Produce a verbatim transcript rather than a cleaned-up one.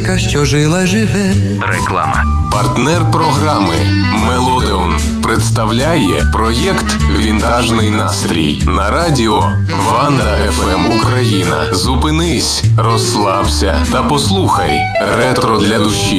колиска, що жила живе. Реклама. Партнер програми Мелодеон представляє проєкт «Вінтажний настрій» на радіо Ванда еф ем Україна. Зупинись, розслабся та послухай ретро для душі.